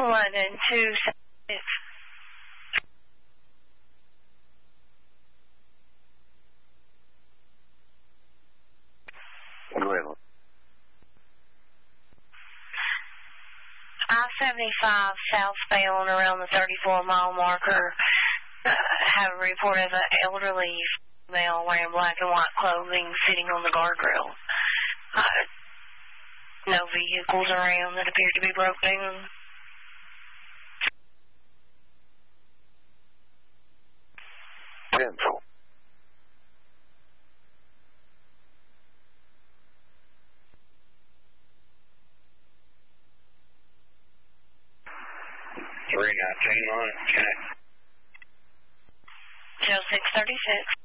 London 276. Go ahead. I-75 southbound around the 34-mile marker. Have a report of an elderly male wearing black and white clothing sitting on the guardrail. No vehicles around that appear to be broke down. Pencil. $319 on it. Okay. Joe 636.